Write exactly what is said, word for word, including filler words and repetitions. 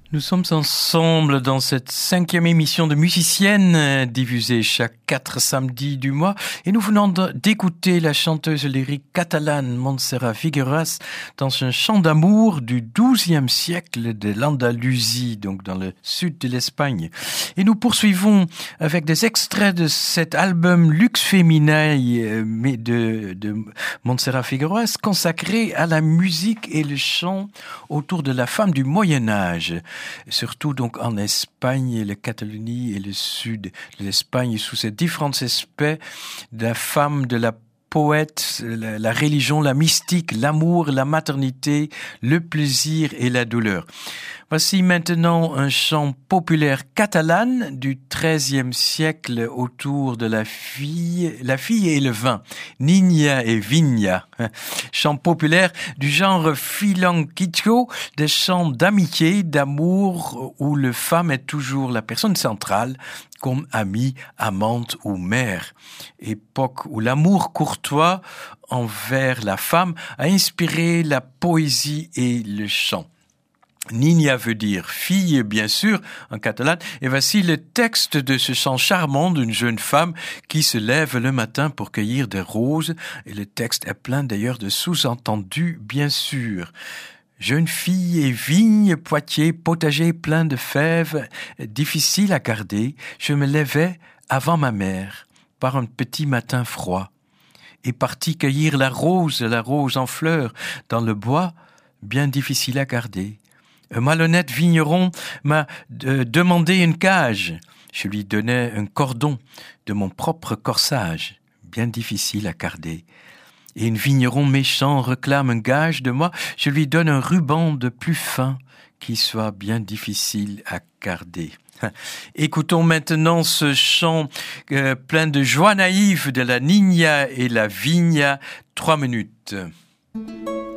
Nous sommes ensemble dans cette cinquième émission de Musicienne, euh, diffusée chaque quatre samedis du mois. Et nous venons de- d'écouter la chanteuse lyrique catalane Montserrat Figueras dans un chant d'amour du douzième siècle de l'Andalousie, donc dans le sud de l'Espagne. Et nous poursuivons avec des extraits de cet album Lux Feminae euh, mais de, de Montserrat Figueras, consacré à la musique et le chant autour de la femme du Moyen-Âge. Surtout donc en Espagne, la Catalogne et le sud de l'Espagne, sous ces différents aspects de la femme, de la poète, la, la religion, la mystique, l'amour, la maternité, le plaisir et la douleur. Voici maintenant un chant populaire catalan du treizième siècle autour de la fille, la fille et le vin, Niña et Viña. Chant populaire du genre filanquico, des chants d'amitié, d'amour, où le femme est toujours la personne centrale, comme amie, amante ou mère. Époque où l'amour courtois envers la femme a inspiré la poésie et le chant. Niña veut dire fille, bien sûr, en catalan. Et voici le texte de ce chant charmant d'une jeune femme qui se lève le matin pour cueillir des roses. Et le texte est plein d'ailleurs de sous-entendus, bien sûr. Jeune fille et vigne, Poitiers, potager plein de fèves, difficile à garder. Je me levais avant ma mère, par un petit matin froid, et partis cueillir la rose, la rose en fleurs, dans le bois, bien difficile à garder. Un malhonnête vigneron m'a euh, demandé une cage. Je lui donnais un cordon de mon propre corsage, bien difficile à garder. Et un vigneron méchant réclame un gage de moi. Je lui donne un ruban de plus fin qui soit bien difficile à garder. Écoutons maintenant ce chant euh, plein de joie naïve de la Niña et la Viña. Trois minutes.